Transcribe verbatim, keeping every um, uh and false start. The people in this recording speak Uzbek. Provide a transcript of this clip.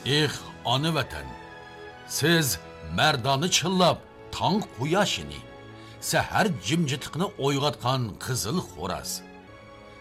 Eh, ona vatan. Siz merdani chillab, tong quyoshini, sahar jimjitiqni o'yg'atgan qizil xo'raz.